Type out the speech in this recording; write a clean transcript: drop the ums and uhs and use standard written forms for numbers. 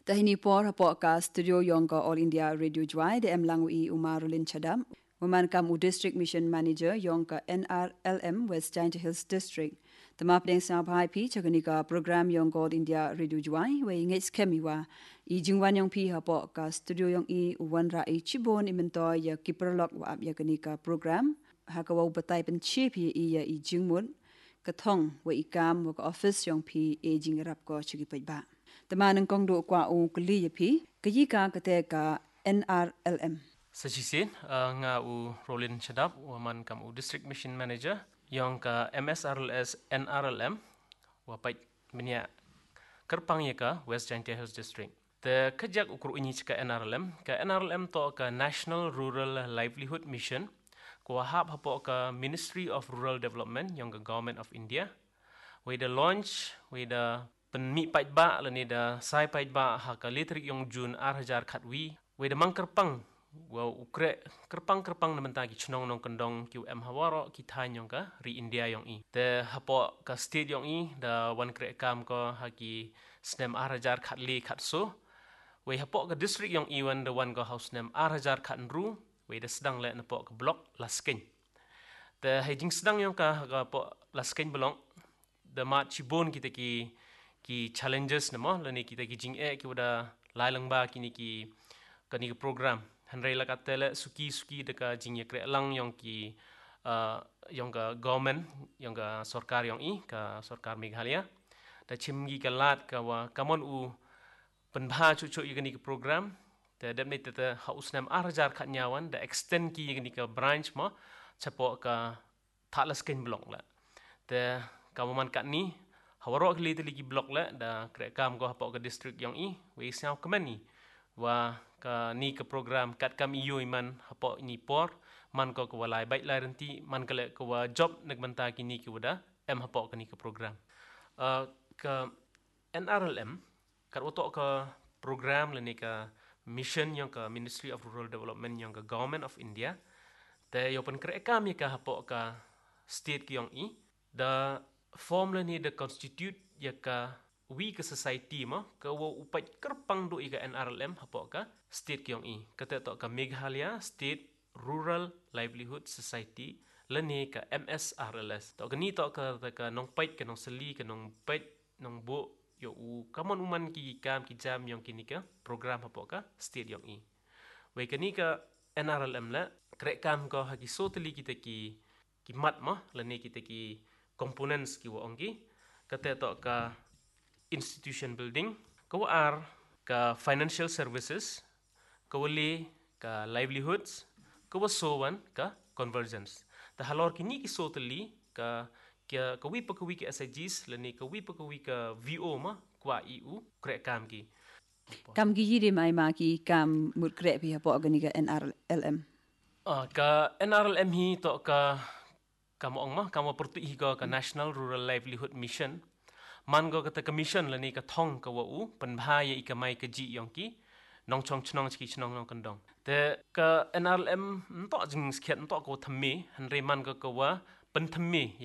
Tahini por hapok ka studio yong ka All India Radio Jwai de emlangui Umarulin Chadam. Woman kam u District Mission Manager yong ka NRLM West Giant Hills District. Tamap deng sa bhai pi chagani ka program yong ka All India Radio Jwai we ngej kemiwa. I jingwan yong pi hapok ka studio yong i uwan ra i chibon imento ya kiperlok wa ab ya kani ka program. Hakawa batai pen chipi i ya i jingmun. Katong we ikam wa ka office yong pi e jingrap ko chigi ba. Teman kong do kwa u kli yapi kayika kate ka NRLM. Sajisin nga u Rolin Chadap waman kam u District Mission Manager yang ka MSRLS NRLM wapai minya kerpang ya ka West Giant Hills District. The kajak ukur unyi ka NRLM to ka National Rural Livelihood Mission ko hab hapo ka Ministry of Rural Development yang ka Government of India. We the launch we the penmi pait ba lani da sai pait ba ha ka litrik yong Jun 2000 khatwi we the mangkerpang wa ukre kerpang namentagi chnong nong kendong QM hawaro kita yong ka ri India yong i the hapo ka state yong i da wan kre kam ko ha ki snem 2000 khatli khatso we hapo ka district yong i wan the wan ko house nem 2000 khatnru we the sedang le napo ka block lasken the hejing sedang yong ka po lasken belong the mat chibon kita ki challenges namo lani kita ki jing ki udah lailang ba kini ki kani ki program hanrei la katele suki deka jing ye kre lang yang ki yang ka government yang ka sarkar yang i ka sarkar Meghalaya da chimgi ka lat ka wa kamon u penbha chuchu kani ki program da demne tata haus nam 2000 khat nyawan da extend ki kani ka branch ma chapo ka thalas ken blok la da kawaman kat ni hawarok li lagi blok la da krekam go hapok ke district yang i we siau kemen ni wa ka ni ke program kat kam iu iman hapok ni por man ko ke walai baik la renti man kale ke wa job nek banta kini ke wada em hapok ke ni ke program ke NRLM kat otok ke program la ni ke mission yang ke Ministry of Rural Development yang ke Government of India te yo pen krekam ya ke hapok ke state ke yang i da form ni the constitute ya ka we ka society ma ka wo upat kerpang do ika NRLM hapo ka state kyong i kata to ka Meghalaya State Rural Livelihood Society lani ka MSRLS to ka ni to ka nong pait ka nong seli ka nong pait nong bo yo u kamon uman ki kam ki jam yang kini ka program hapo ka state yong i we ka ni ka NRLM la krek kam ko ha ki soteli kita ki mat ma lani kita ki components ki wongi kate to ka institution building ko ar ka financial services ko wali ka livelihoods ko sowan ka convergence ta halor ki ni ki sotali ka ka wi pa ko wi ki SIGs lani ka wi pa ko wi ka VO ma kwa EU krek kam ki yiri mai ma ki kam mut krek pi hapo gani ka NRLM ka NRLM hi to ka kamu ongma kamu pertu higa ka National Rural Livelihood Mission man go kata commission lani ka thong ka wau penbhaya ikamai ka ji yongki nong chong chnong chi chnong nong kandong te ka NRLM to jing skhet to ko thamme hanre man go ka wa pen thamme